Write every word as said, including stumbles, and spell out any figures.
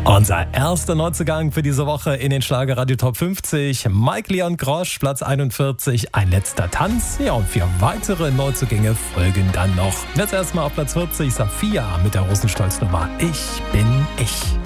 Unser erster Neuzugang für diese Woche in den Schlagerradio Top fünfzig. Mike Leon Grosch, Platz einundvierzig, ein letzter Tanz. Ja, und vier weitere Neuzugänge folgen dann noch. Jetzt erstmal auf Platz vierzig, Safia mit der Rosenstolz-Nummer Ich bin ich.